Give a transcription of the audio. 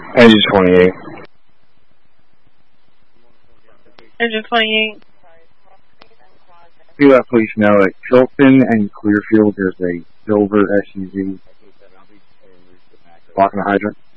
Engine 28. Engine 28. You let police know at Chilton and Clearfield there's a silver SUV blocking the hydrant.